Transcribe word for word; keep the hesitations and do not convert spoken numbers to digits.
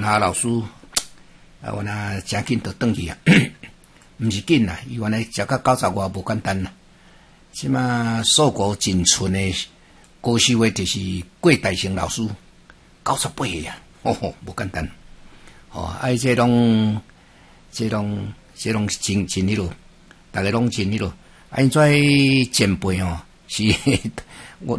夏老师，啊，我那真紧就转去啊，毋是紧啦，伊原来食到九十外无简单啦。即马硕果仅存的高手的就是郭大成老师，九十八个啊，吼吼，无简单。哦，啊，这拢，这拢，这拢真真迄落，大家拢真迄落。啊，因跩前辈哦，是我。